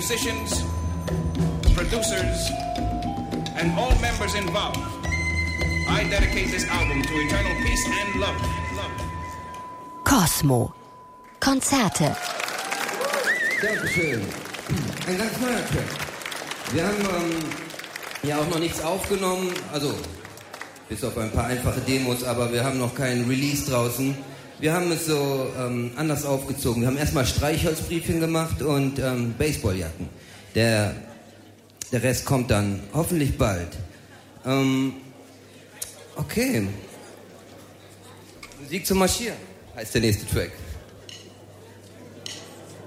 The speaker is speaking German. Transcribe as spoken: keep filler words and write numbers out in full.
musicians, producers, and all members involved, I dedicate this album to eternal peace and love. Cosmo. Konzerte. Dankeschön. Ein ganz neuer Track. Wir haben ähm, ja auch noch nichts aufgenommen, also bis auf ein paar einfache Demos, aber wir haben noch keinen Release draußen. Wir haben es so ähm, anders aufgezogen. Wir haben erstmal Streichholzbriefchen gemacht und ähm, Baseballjacken. Der, der Rest kommt dann hoffentlich bald. Ähm, okay. Musik zum Marschieren heißt der nächste Track.